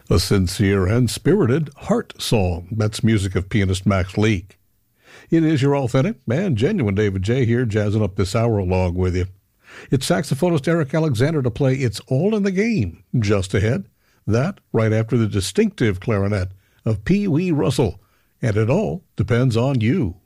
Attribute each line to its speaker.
Speaker 1: A sincere and spirited heart song. That's music of pianist Max Leake. It is your authentic and genuine David J. here, jazzing up this hour along with you. It's saxophonist Eric Alexander to play It's All in the Game just ahead. That right after the distinctive clarinet of Pee Wee Russell. And it all depends on you.